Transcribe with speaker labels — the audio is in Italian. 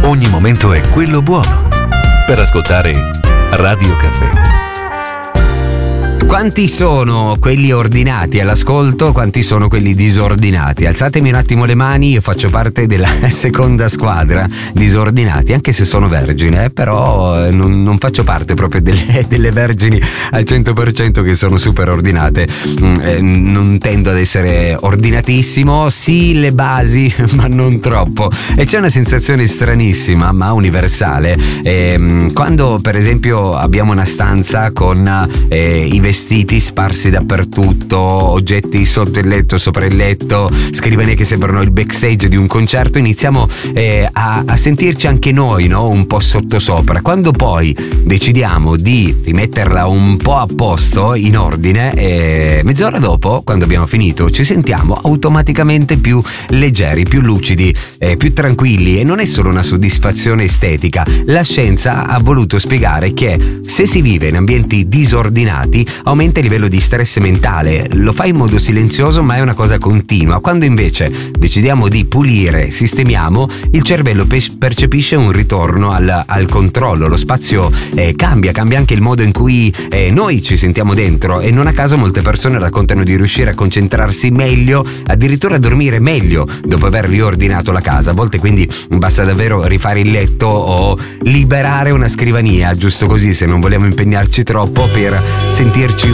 Speaker 1: ogni momento è quello buono per ascoltare Radio Caffè.
Speaker 2: Quanti sono quelli ordinati all'ascolto? Quanti sono quelli disordinati? Alzatemi un attimo le mani, io faccio parte della seconda squadra disordinati, anche se sono vergine, però non faccio parte proprio delle vergini al 100% che sono super ordinate. Non tendo ad essere ordinatissimo, sì le basi, ma non troppo. E c'è una sensazione stranissima, ma universale, quando per esempio abbiamo una stanza con i vestiti sparsi dappertutto, oggetti sotto il letto, sopra il letto, scrivanie che sembrano il backstage di un concerto, iniziamo a sentirci anche noi, no? Un po' sottosopra. Quando poi decidiamo di rimetterla un po' a posto, in ordine, mezz'ora dopo, quando abbiamo finito, ci sentiamo automaticamente più leggeri, più lucidi, più tranquilli, e non è solo una soddisfazione estetica. La scienza ha voluto spiegare che se si vive in ambienti disordinati aumenta il livello di stress mentale, lo fa in modo silenzioso ma è una cosa continua. Quando invece decidiamo di pulire, sistemiamo, il cervello percepisce un ritorno al controllo, lo spazio cambia anche il modo in cui noi ci sentiamo dentro, e non a caso molte persone raccontano di riuscire a concentrarsi meglio, addirittura a dormire meglio dopo aver riordinato la casa. A volte quindi basta davvero rifare il letto o liberare una scrivania, giusto così, se non vogliamo impegnarci troppo, per sentirci